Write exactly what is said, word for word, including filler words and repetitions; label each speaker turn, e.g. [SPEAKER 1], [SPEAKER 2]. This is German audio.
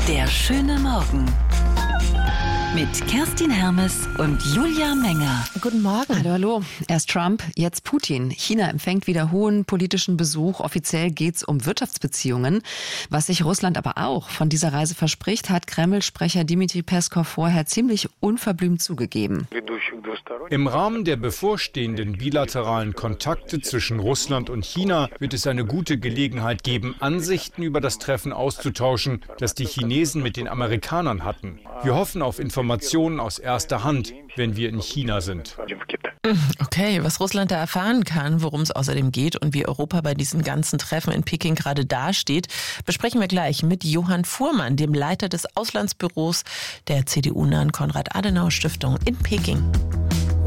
[SPEAKER 1] Der schöne Morgen. Mit Kerstin Hermes und Julia Menger.
[SPEAKER 2] Guten Morgen.
[SPEAKER 3] Hallo, hallo. Erst Trump, jetzt Putin. China empfängt wieder hohen politischen Besuch. Offiziell geht's um Wirtschaftsbeziehungen. Was sich Russland aber auch von dieser Reise verspricht, hat Kreml-Sprecher Dmitri Peskov vorher ziemlich unverblümt zugegeben.
[SPEAKER 4] Im Rahmen der bevorstehenden bilateralen Kontakte zwischen Russland und China wird es eine gute Gelegenheit geben, Ansichten über das Treffen auszutauschen, das die Chinesen mit den Amerikanern hatten. Wir hoffen auf Informationen aus erster Hand, wenn wir in China sind.
[SPEAKER 2] Okay, was Russland da erfahren kann, worum es außerdem geht und wie Europa bei diesen ganzen Treffen in Peking gerade dasteht, besprechen wir gleich mit Johann Fuhrmann, dem Leiter des Auslandsbüros der C D U-nahen Konrad-Adenauer-Stiftung in Peking.